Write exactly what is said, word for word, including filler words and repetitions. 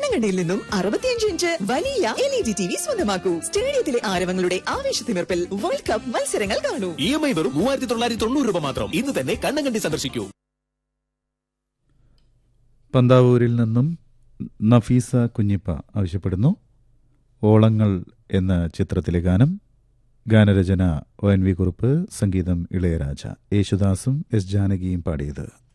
കണ്ണങ്കണ്ടിയിൽ നിന്നും അറുപത്തിയഞ്ച് ഇഞ്ച് വലിയ L E D T V സ്വന്തമാക്കൂ. സ്റ്റേഡിയത്തിലെ ആരവങ്ങളുടെ ആവേശത്തിമിർപ്പിൽ വേൾഡ് കപ്പ് മത്സരങ്ങൾ കാണൂ. ഇ എം ഐ വെറും മൂവായിരത്തി തൊള്ളായിരത്തി തൊണ്ണൂറ് രൂപ മാത്രം. ഇന്ന് തന്നെ കണ്ണങ്കണ്ടി സന്ദർശിക്കൂ. പന്താവൂരിൽ നിന്നും നഫീസ കുഞ്ഞിപ്പ ആവശ്യപ്പെടുന്നു ഓളങ്ങൾ എന്ന ചിത്രത്തിലെ ഗാനം. ഗാനരചന ഒ എൻ വി കുറുപ്പ്, സംഗീതം ഇളയരാജ. യേശുദാസും എസ് ജാനകിയും പാടിയത്.